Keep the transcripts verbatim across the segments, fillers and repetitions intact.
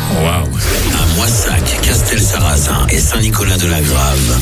Waouh. À Moissac, Castel-Sarrazin et Saint-Nicolas-de-la-Grave.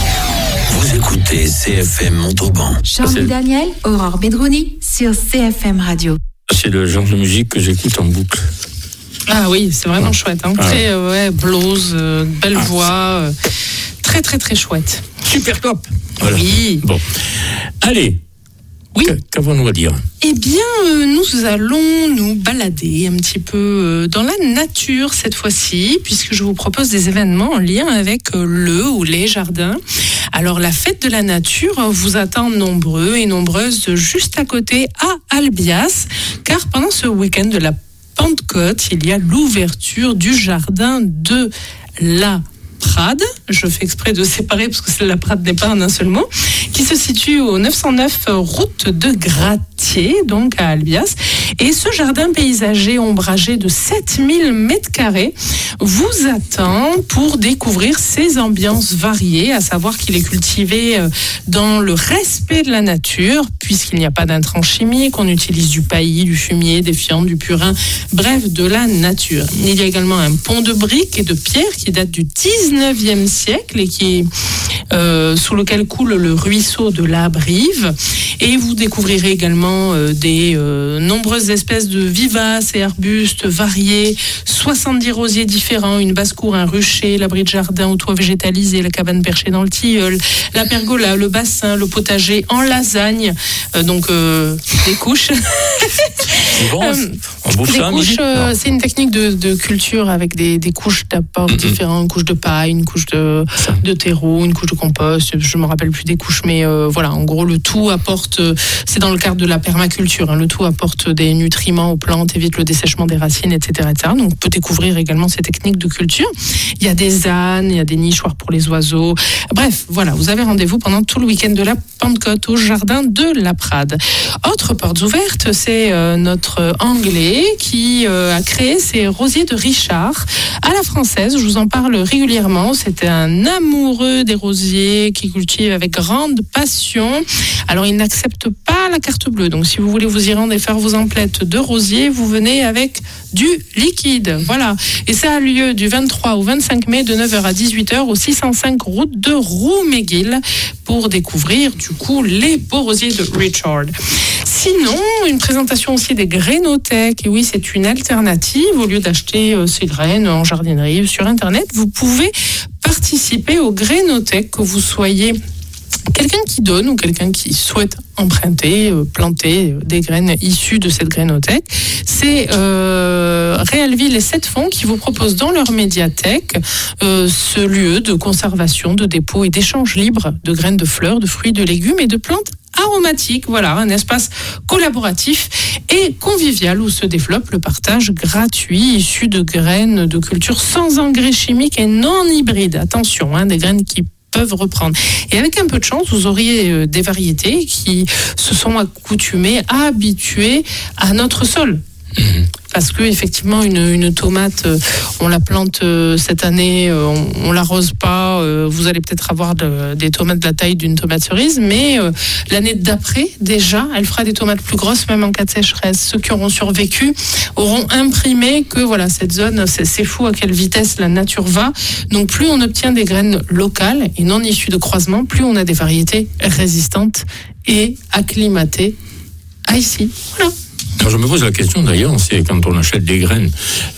Vous écoutez C F M Montauban. Charles Daniel, Aurore Bedrouni sur C F M Radio. C'est le genre de musique que j'écoute en boucle. Ah oui, c'est vraiment ah. chouette. Hein. Ah. Très euh, ouais, blues, euh, belle ah. voix. Euh, très, très, très chouette. Super top. Voilà. Oui. Bon. Allez. Oui. Qu'avons-nous à dire ? Eh bien, euh, nous allons nous balader un petit peu euh, dans la nature cette fois-ci, puisque je vous propose des événements en lien avec euh, le ou les jardins. Alors, la fête de la nature vous attend nombreux et nombreuses juste à côté à Albias, car pendant ce week-end de la Pentecôte, il y a l'ouverture du jardin de la Prade, je fais exprès de séparer parce que la Prade n'est pas en un seul mot, qui se situe au neuf cent neuf route de Gratier, donc à Albias. Et ce jardin paysager ombragé de sept mille mètres carrés vous attend pour découvrir ses ambiances variées, à savoir qu'il est cultivé dans le respect de la nature, puisqu'il n'y a pas d'intrants chimiques, on utilise du paillis, du fumier, des fientes, du purin, bref, de la nature. Il y a également un pont de briques et de pierres qui date du dix-neuvième siècle et qui euh, sous lequel coule le ruisseau de la Brive. Et vous découvrirez également euh, des euh, nombreuses espèces de vivaces et arbustes variés, soixante-dix rosiers différents, une basse-cour, un rucher, l'abri de jardin au toit végétalisé, la cabane perchée dans le tilleul, la pergola, le bassin, le potager en lasagne, euh, donc euh, des couches. Bon, euh, on bouffe des ça, couches, euh, c'est une technique de, de culture avec des, des couches d'apports mm-hmm. différents, une couche de paille, une couche de, de terreau, une couche de compost, je me rappelle plus des couches, mais euh, voilà, en gros le tout apporte, c'est dans le cadre de la permaculture, hein, le tout apporte des nutriments aux plantes, évite le dessèchement des racines, et cetera, et cetera. Donc on peut découvrir également ces techniques de culture. Il y a des ânes, il y a des nichoirs pour les oiseaux. Bref, voilà, vous avez rendez-vous pendant tout le week-end de la Pentecôte au jardin de la Prade. Autre portes ouvertes, c'est euh, notre Anglais qui euh, a créé ses rosiers de Richard à la française. Je vous en parle régulièrement. C'était un amoureux des rosiers qui cultive avec grande passion. Alors, il n'accepte pas la carte bleue. Donc, si vous voulez vous y rendre et faire vos emplettes de rosiers, vous venez avec du liquide. Voilà. Et ça a lieu du vingt-trois au vingt-cinq mai de neuf heures à dix-huit heures au six cent cinq route de Rouméguil pour découvrir, du coup, les beaux rosiers de Richard. Sinon, une présentation aussi des grainothèques. Et oui, c'est une alternative. Au lieu d'acheter euh, ces graines en jardinerie sur Internet, vous pouvez participer aux grainothèques, que vous soyez quelqu'un qui donne ou quelqu'un qui souhaite emprunter, euh, planter des graines issues de cette grainothèque. C'est euh, Réalville et Sept Fonds qui vous proposent dans leur médiathèque euh, ce lieu de conservation, de dépôt et d'échange libre de graines de fleurs, de fruits, de légumes et de plantes aromatiques. Voilà, un espace collaboratif et convivial où se développe le partage gratuit issu de graines de culture sans engrais chimiques et non hybrides. Attention, hein, des graines qui peuvent reprendre. Et avec un peu de chance, vous auriez euh, des variétés qui se sont accoutumées, habituées à notre sol. Mmh. Parce que effectivement, une, une tomate, euh, on la plante euh, cette année, euh, on, on l'arrose pas. Euh, vous allez peut-être avoir de, des tomates de la taille d'une tomate cerise, mais euh, l'année d'après, déjà, elle fera des tomates plus grosses, même en cas de sécheresse. Ceux qui auront survécu auront imprimé que voilà, cette zone, c'est, c'est fou à quelle vitesse la nature va. Donc, plus on obtient des graines locales et non issues de croisement, plus on a des variétés résistantes et acclimatées à ici. Voilà. Alors je me pose la question d'ailleurs, c'est quand on achète des graines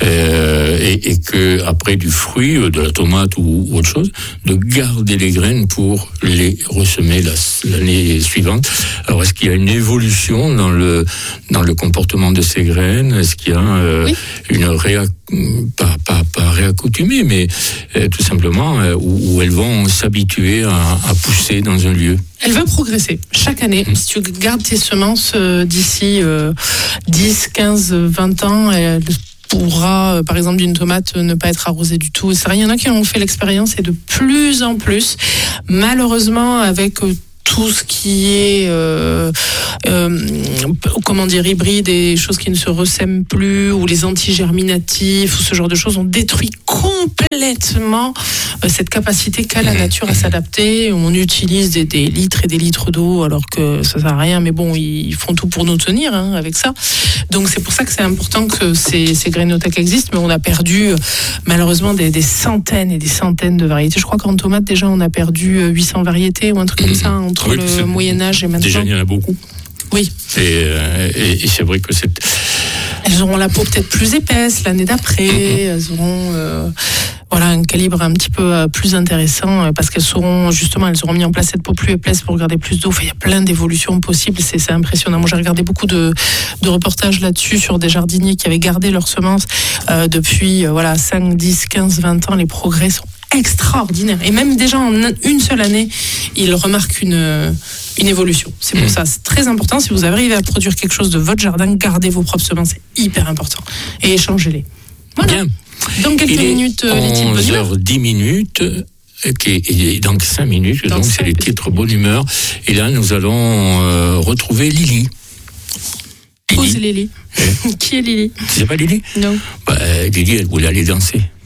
euh, et, et que après du fruit, de la tomate ou, ou autre chose, de garder les graines pour les ressemer la, l'année suivante. Alors est-ce qu'il y a une évolution dans le dans le comportement de ces graines ? Est-ce qu'il y a euh, oui. une réa pas pas pas réaccoutumée, mais euh, tout simplement euh, où, où elles vont s'habituer à, à pousser dans un lieu ? Elle va progresser chaque année. Mmh. Si tu gardes tes semences euh, d'ici euh, dix, quinze, vingt ans, elle pourra, euh, par exemple, d'une tomate ne pas être arrosée du tout. C'est rien, il y en a qui ont fait l'expérience et de plus en plus, malheureusement, avec euh, tout ce qui est euh, euh, comment dire hybride et choses qui ne se ressèment plus ou les antigerminatifs ou ce genre de choses ont détruit complètement complètement euh, cette capacité qu'a la nature à s'adapter. On utilise des, des litres et des litres d'eau alors que ça sert à rien, mais bon, ils font tout pour nous tenir hein, avec ça. Donc c'est pour ça que c'est important que ces, ces grainothèques existent, mais on a perdu euh, malheureusement des, des centaines et des centaines de variétés. Je crois qu'en tomates déjà on a perdu huit cents variétés ou un truc comme ça entre oui, le Moyen-Âge et maintenant. Déjà il y en a beaucoup. Oui. Et, euh, et, et c'est vrai que c'est... Elles auront la peau peut-être plus épaisse l'année d'après, mm-hmm. elles auront euh, voilà, un calibre un petit peu euh, plus intéressant euh, parce qu'elles seront justement, elles auront mis en place cette peau plus épaisse pour garder plus d'eau. Enfin, il y a plein d'évolutions possibles, c'est, c'est impressionnant. Moi j'ai regardé beaucoup de, de reportages là-dessus sur des jardiniers qui avaient gardé leurs semences euh, depuis euh, voilà, cinq, dix, quinze, vingt ans. Les progrès sont extraordinaire. Et même déjà en une seule année, il remarque une, une évolution. C'est pour mmh. ça, c'est très important. Si vous arrivez à produire quelque chose de votre jardin, gardez vos propres semences, c'est hyper important. Et échangez-les. Voilà. Bien. Dans quelques il minutes, les titres bonne humeur. onze heures dix minutes. Okay. Et donc cinq minutes, dans donc c'est les titres bonne humeur. Et là, nous allons euh, retrouver Lily. Où c'est Lily? Qui est Lily? C'est pas Lily? Non. Bah, Lily, elle voulait aller danser.